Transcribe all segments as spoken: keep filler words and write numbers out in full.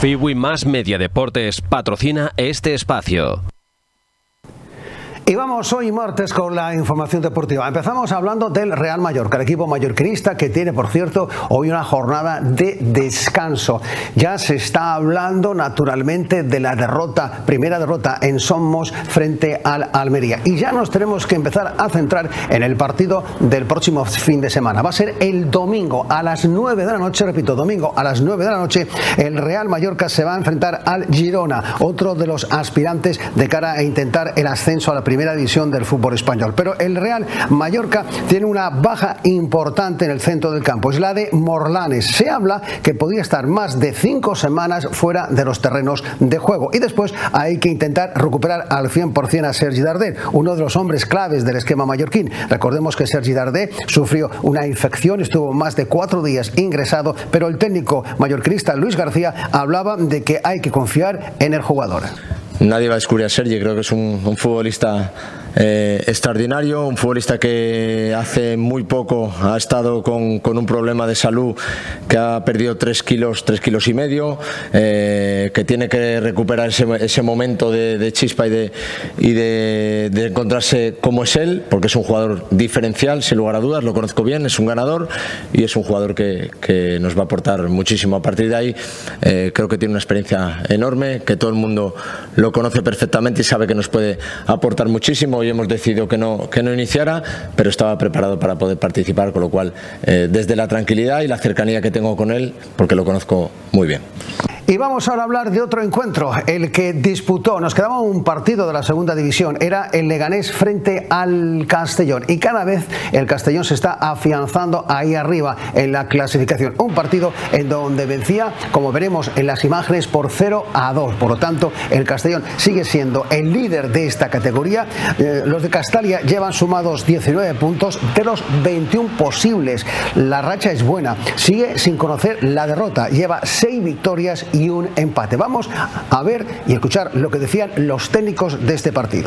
Fiwi Más Media Deportes patrocina este espacio. Y vamos hoy martes con la información deportiva. Empezamos hablando del Real Mallorca, el equipo mallorquinista que tiene, por cierto, hoy una jornada de descanso. Ya se está hablando naturalmente de la derrota, primera derrota en Somos frente al Almería. Y ya nos tenemos que empezar a centrar en el partido del próximo fin de semana. Va a ser el domingo a las nueve de la noche, repito, domingo a las nueve de la noche, el Real Mallorca se va a enfrentar al Girona, otro de los aspirantes de cara a intentar el ascenso a la primera primera división del fútbol español. Pero el Real Mallorca tiene una baja importante en el centro del campo, es la de Morlanes. Se habla que podría estar más de cinco semanas fuera de los terrenos de juego. Y después hay que intentar recuperar al cien por cien a Sergi Darder, uno de los hombres claves del esquema mallorquín. Recordemos que Sergi Darder sufrió una infección, estuvo más de cuatro días ingresado, pero el técnico mallorquinista Luis García hablaba de que hay que confiar en el jugador. Nadie va a descubrir a Sergi, creo que es un, un futbolista eh, extraordinario, un futbolista que hace muy poco ha estado con, con un problema de salud, que ha perdido tres kilos, tres kilos y medio, eh, que tiene que recuperar ese, ese momento de, de chispa y, de, y de, de encontrarse como es él, porque es un jugador diferencial, sin lugar a dudas, lo conozco bien, es un ganador y es un jugador que, que nos va a aportar muchísimo. A partir de ahí eh, creo que tiene una experiencia enorme, que todo el mundo lo conoce perfectamente y sabe que nos puede aportar muchísimo. Hoy hemos decidido que no, que no iniciara, pero estaba preparado para poder participar, con lo cual eh, desde la tranquilidad y la cercanía que tengo con él, porque lo conozco muy bien. Y vamos ahora a hablar de otro encuentro, el que disputó, nos quedaba un partido de la segunda división, era el Leganés frente al Castellón, y cada vez el Castellón se está afianzando ahí arriba en la clasificación. Un partido en donde vencía, como veremos en las imágenes, por cero a dos, por lo tanto el Castellón sigue siendo el líder de esta categoría. Eh, los de Castalia llevan sumados diecinueve puntos de los veintiuno posibles, la racha es buena, sigue sin conocer la derrota, lleva seis victorias y un empate. Vamos a ver y escuchar lo que decían los técnicos de este partido.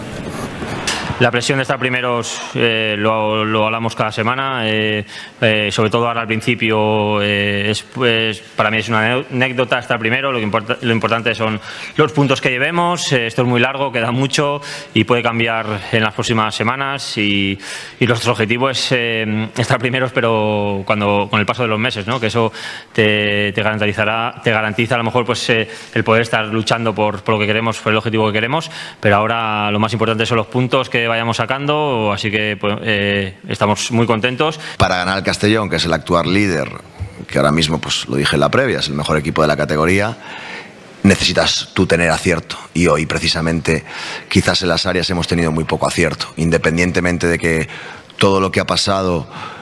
La presión de estar primeros eh, lo, lo hablamos cada semana, eh, eh, sobre todo ahora al principio eh, es, pues, para mí es una anécdota estar primero, lo, que importa, lo importante son los puntos que llevemos, eh, esto es muy largo, queda mucho y puede cambiar en las próximas semanas y, y nuestro objetivo es eh, estar primeros, pero cuando con el paso de los meses, ¿no? Que eso te, te garantizará, te garantiza a lo mejor pues eh, el poder estar luchando por, por lo que queremos, por el objetivo que queremos, pero ahora lo más importante son los puntos que vayamos sacando, así que pues, eh, estamos muy contentos. Para ganar el Castellón, que es el actual líder, que ahora mismo, pues lo dije en la previa, es el mejor equipo de la categoría, necesitas tú tener acierto, y hoy precisamente quizás en las áreas hemos tenido muy poco acierto, independientemente de que todo lo que ha pasado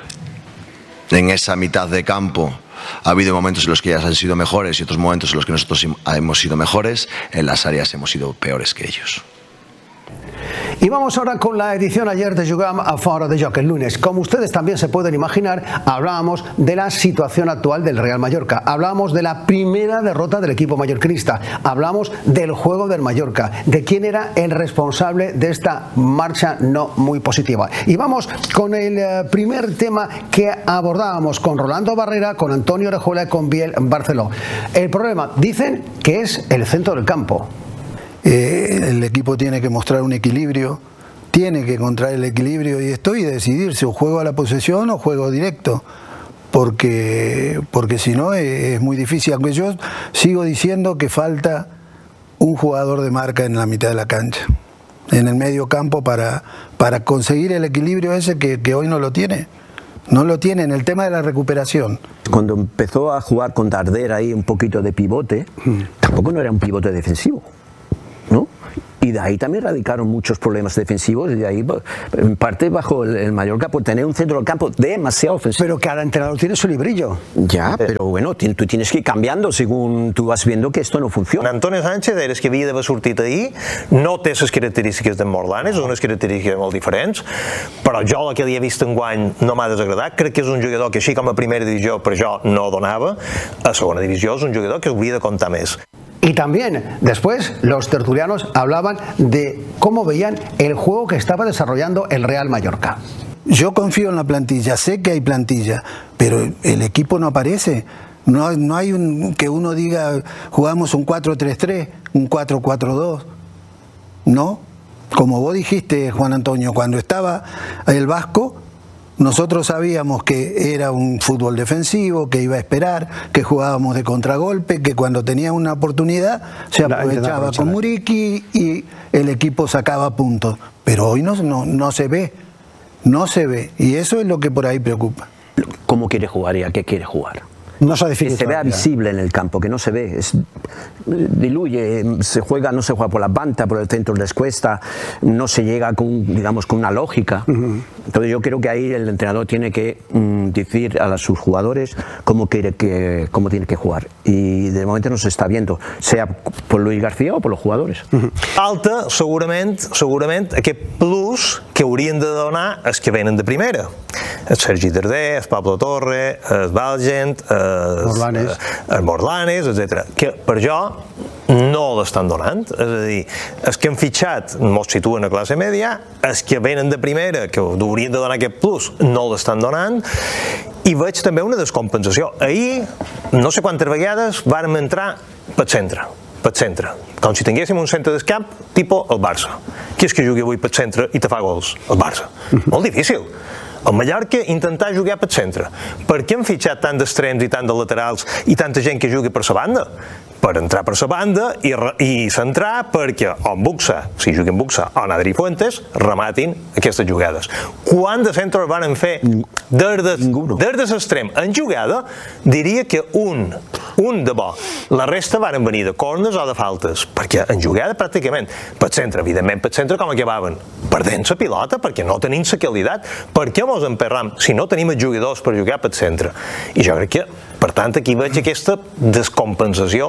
en esa mitad de campo, ha habido momentos en los que ellas han sido mejores y otros momentos en los que nosotros hemos sido mejores, en las áreas hemos sido peores que ellos. Y vamos ahora con la edición ayer de Jugam a Fora de Joc, el lunes. Como ustedes también se pueden imaginar, hablábamos de la situación actual del Real Mallorca, hablábamos de la primera derrota del equipo mallorquinista, hablamos del juego del Mallorca, de quién era el responsable de esta marcha no muy positiva. Y vamos con el primer tema que abordábamos con Rolando Barrera, con Antonio Orejuela y con Biel Barceló. El problema, dicen que es el centro del campo. Eh, el equipo tiene que mostrar un equilibrio, tiene que encontrar el equilibrio y esto y decidirse o juego a la posesión o juego directo, porque, porque si no es, es muy difícil, aunque yo sigo diciendo que falta un jugador de marca en la mitad de la cancha, en el medio campo para, para conseguir el equilibrio ese que, que hoy no lo tiene. No lo tiene en el tema de la recuperación. Cuando empezó a jugar con Darder ahí un poquito de pivote, hmm. tampoco no era un pivote defensivo, ¿no? Y de ahí también radicaron muchos problemas defensivos y de ahí en parte bajo el, el Mallorca por tener un centro del campo demasiado ofensivo. Pero cada entrenador tiene su librillo. Ya, pero bueno, tú tienes que ir cambiando según tú vas viendo que esto no funciona. Antonio Sánchez eres que havia d'haver sortit ahir, no té les característiques d'en Morlanes, unes característiques molt diferents, però jo el que li he vist enguany no m'ha desagradat, crec que és un jugador que així com a primera divisió per jo no donava, a segona divisió és un jugador que hauria de comptar més. Y también después los tertulianos hablaban de cómo veían el juego que estaba desarrollando el Real Mallorca. Yo confío en la plantilla, sé que hay plantilla, pero el equipo no aparece. No, no hay un, que uno diga, jugamos un cuatro tres tres, un cuatro cuatro dos. No. Como vos dijiste, Juan Antonio, cuando estaba el Vasco, nosotros sabíamos que era un fútbol defensivo, que iba a esperar, que jugábamos de contragolpe, que cuando tenía una oportunidad se aprovechaba con Muriqui y el equipo sacaba puntos. Pero hoy no, no, no se ve, no se ve. Y eso es lo que por ahí preocupa. ¿Cómo quiere jugar y a qué quiere jugar? No se que se vea visible en el campo, que no se ve, es, diluye, se juega, no se juega por la banda, por el centro les cuesta, no se llega con, digamos, con una lógica. Uh-huh. Entonces yo creo que ahí el entrenador tiene que mm, decir a sus jugadores cómo quiere que, cómo tiene que jugar. Y de momento no se está viendo, sea por Luis García o por los jugadores. Uh-huh. Falta, segurament, segurament, aquest plus que haurien de donar els que venen de primera. El Sergi Darder, el Pablo Torre, el Valgent, el Morlanes, el Morlanes, etcètera. Que per jo no l'estan donant. És a dir, els que han fitxat mos situen a classe media, els que venen de primera, que haurien de donar aquest plus, no l'estan donant, i veig també una descompensació. Ahir, no sé quantes vegades, vàrem entrar pel centre. pel centre, com si tinguéssim un centre d'escamp tipus el Barça. Qui és que jugui avui pel centre i te fa gols? El Barça. Molt difícil. El Mallorca intentar jugar pel centre. Per què han fitxat tant d'extrems i tant de laterals i tanta gent que jugui per la banda? Per entrar per la banda i, i centrar perquè o en Buxa, si juguen Buxa o en Adri Fuentes, rematin aquestes jugades. Quant de centres van fer des de l'extrem en jugada? Diria que un, un de bo. La resta van venir de corners o de faltes, perquè en jugada pràcticament pel centre, evidentment pel centre com acabaven? Perdent la pilota, perquè no tenim la qualitat. Per què mos emperram si no tenim els jugadors per jugar pel centre? I jo crec que, per tant, aquí veig aquesta descompensació.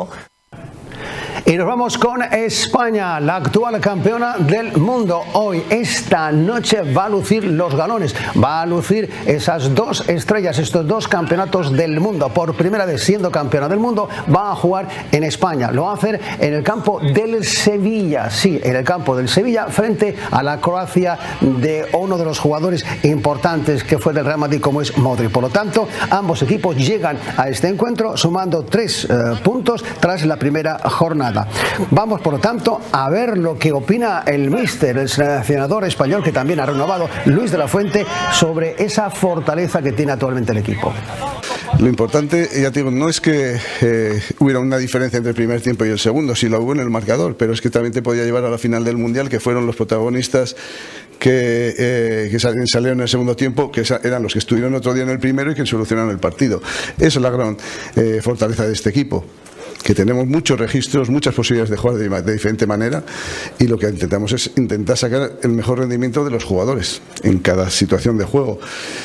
Y nos vamos con España, la actual campeona del mundo. Hoy, esta noche, va a lucir los galones, va a lucir esas dos estrellas, estos dos campeonatos del mundo. Por primera vez siendo campeona del mundo, va a jugar en España. Lo va a hacer en el campo del Sevilla, sí, en el campo del Sevilla, frente a la Croacia de uno de los jugadores importantes que fue del Real Madrid, como es Modric. Por lo tanto, ambos equipos llegan a este encuentro sumando tres eh, puntos tras la primera jornada. Vamos, por lo tanto, a ver lo que opina el míster, el seleccionador español, que también ha renovado, Luis de la Fuente, sobre esa fortaleza que tiene actualmente el equipo. Lo importante, ya te digo, no es que eh, hubiera una diferencia entre el primer tiempo y el segundo, sí la hubo en el marcador, pero es que también te podía llevar a la final del Mundial, que fueron los protagonistas que, eh, que salieron en el segundo tiempo, que eran los que estuvieron otro día en el primero y que solucionaron el partido. Esa es la gran eh, fortaleza de este equipo, que tenemos muchos registros, muchas posibilidades de jugar de, de diferente manera, y lo que intentamos es intentar sacar el mejor rendimiento de los jugadores en cada situación de juego.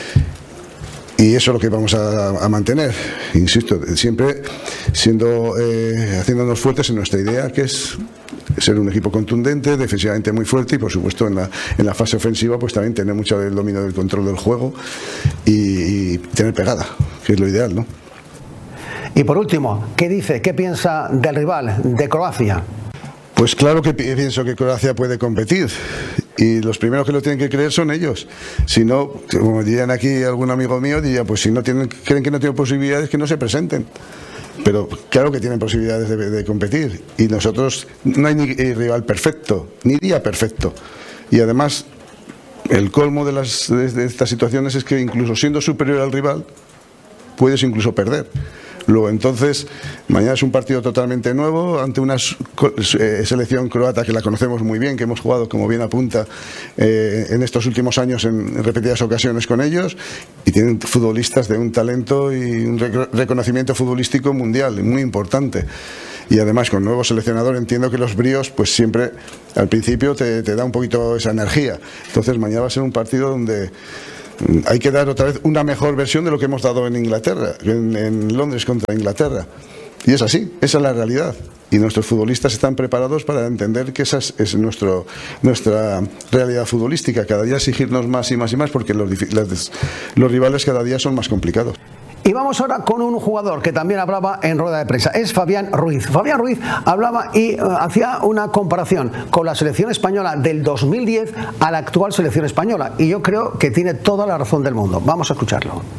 Y eso es lo que vamos a, a mantener, insisto, siempre siendo, eh, haciéndonos fuertes en nuestra idea, que es ser un equipo contundente, defensivamente muy fuerte, y por supuesto en la, en la fase ofensiva pues también tener mucho del dominio del control del juego y, y tener pegada, que es lo ideal, ¿no? Y por último, ¿qué dice, qué piensa del rival, de Croacia? Pues claro que pienso que Croacia puede competir, y los primeros que lo tienen que creer son ellos. Si no, como dirían aquí algún amigo mío, diría, pues si no tienen, creen que no tienen posibilidades, que no se presenten. Pero claro que tienen posibilidades de, de competir, y nosotros no hay ni rival perfecto, ni día perfecto. Y además, el colmo de, las, de, de estas situaciones es que incluso siendo superior al rival, puedes incluso perder. Luego, entonces, mañana es un partido totalmente nuevo ante una eh, selección croata que la conocemos muy bien, que hemos jugado, como bien apunta, eh, en estos últimos años en repetidas ocasiones con ellos, y tienen futbolistas de un talento y un rec reconocimiento futbolístico mundial muy importante. Y además, con nuevo seleccionador, entiendo que los bríos, pues siempre al principio te, te da un poquito esa energía. Entonces, mañana va a ser un partido donde hay que dar otra vez una mejor versión de lo que hemos dado en Inglaterra, en, en Londres contra Inglaterra. Y es así, esa es la realidad. Y nuestros futbolistas están preparados para entender que esa es, es nuestro, nuestra realidad futbolística. Cada día exigirnos más y más y más, porque los, los, los rivales cada día son más complicados. Y vamos ahora con un jugador que también hablaba en rueda de prensa, es Fabián Ruiz. Fabián Ruiz hablaba y uh, hacía una comparación con la selección española del dos mil diez a la actual selección española, y yo creo que tiene toda la razón del mundo. Vamos a escucharlo.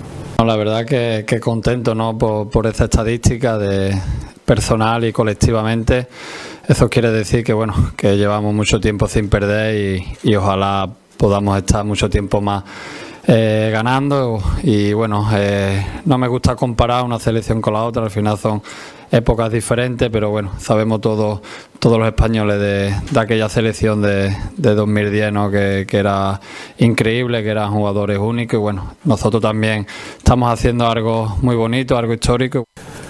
La verdad que, que contento, ¿no? por, por esta estadística de personal y colectivamente. Eso quiere decir que bueno, que llevamos mucho tiempo sin perder y, y ojalá podamos estar mucho tiempo más eh, ganando. Y bueno, eh, no me gusta comparar una selección con la otra, al final son épocas diferentes, pero bueno, sabemos todos todos los españoles de, de aquella selección de, de dos mil diez, ¿no? que, que era increíble, que eran jugadores únicos, y bueno, nosotros también estamos haciendo algo muy bonito, algo histórico.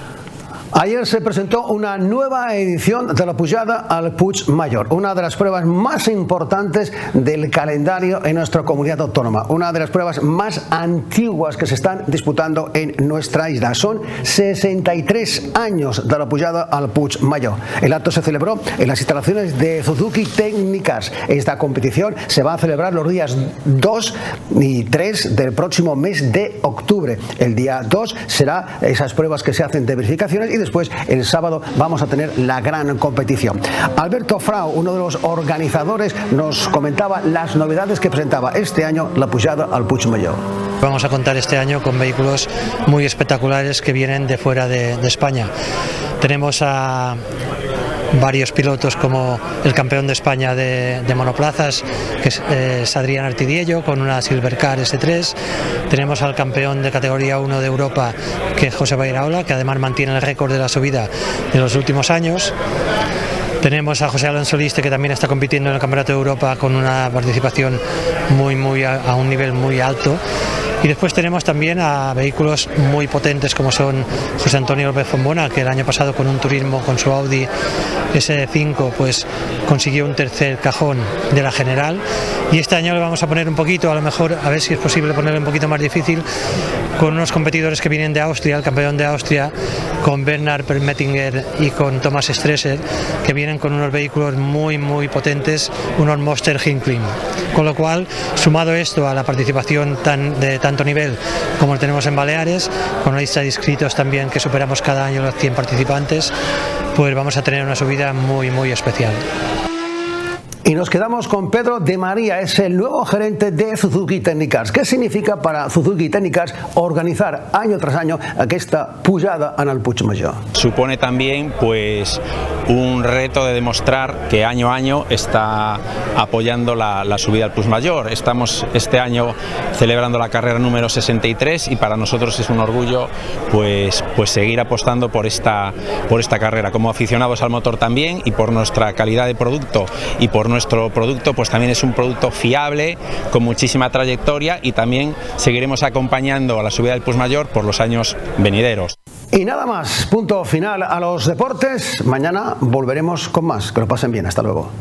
Ayer se presentó una nueva edición de la Pujada al Puig Mayor, una de las pruebas más importantes del calendario en nuestra comunidad autónoma, una de las pruebas más antiguas que se están disputando en nuestra isla. Son sesenta y tres años de la Pujada al Puig Mayor. El acto se celebró en las instalaciones de Suzuki Técnicas. Esta competición se va a celebrar los días dos y tres del próximo mes de octubre. El día dos será esas pruebas que se hacen de verificaciones y después el sábado vamos a tener la gran competición. Alberto Frau, uno de los organizadores, nos comentaba las novedades que presentaba este año la Pujada al Puig Mayor. Vamos a contar este año con vehículos muy espectaculares que vienen de fuera de, de España. Tenemos a varios pilotos como el campeón de España de, de monoplazas, que es, eh, es Adrián Artidiello, con una Silvercar ese tres. Tenemos al campeón de categoría uno de Europa, que es José Bairaola, que además mantiene el récord de la subida de los últimos años. Tenemos a José Alonso Liste, que también está compitiendo en el Campeonato de Europa con una participación muy, muy a, a un nivel muy alto. Y después tenemos también a vehículos muy potentes como son José Antonio López Fombona, que el año pasado con un turismo con su Audi ese cinco pues consiguió un tercer cajón de la general, y este año le vamos a poner un poquito, a lo mejor a ver si es posible ponerle un poquito más difícil, con unos competidores que vienen de Austria, el campeón de Austria, con Bernhard Permettinger y con Thomas Stresser, que vienen con unos vehículos muy muy potentes, unos Monster Hinckley. Con lo cual, sumado esto a la participación tan, de tanto nivel como lo tenemos en Baleares, con una lista de inscritos también que superamos cada año los cien participantes, pues vamos a tener una subida muy muy especial. Y nos quedamos con Pedro de María, es el nuevo gerente de Suzuki Técnicas. ¿Qué significa para Suzuki Técnicas organizar año tras año esta pujada en el Puig Mayor? Supone también pues un reto de demostrar que año a año está apoyando la, la subida al Puig Mayor. Estamos este año celebrando la carrera número sesenta y tres y para nosotros es un orgullo pues, pues seguir apostando por esta, por esta carrera, como aficionados al motor también, y por nuestra calidad de producto y por nuestro producto, pues también es un producto fiable, con muchísima trayectoria, y también seguiremos acompañando a la subida del Puig Mayor por los años venideros. Y nada más, punto final a los deportes. Mañana volveremos con más. Que lo pasen bien, hasta luego.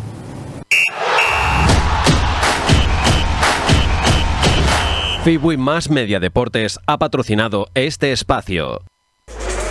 Fibui Más Media Deportes ha patrocinado este espacio.